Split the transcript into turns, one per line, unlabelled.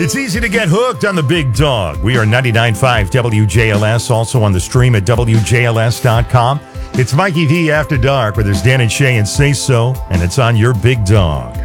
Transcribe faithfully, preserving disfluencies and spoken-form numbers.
It's easy to get hooked on the big dog. We are ninety-nine point five W J L S, also on the stream at W J L S dot com. It's Mikey V After Dark, where there's Dan and Shay and Say So, and it's on your big dog.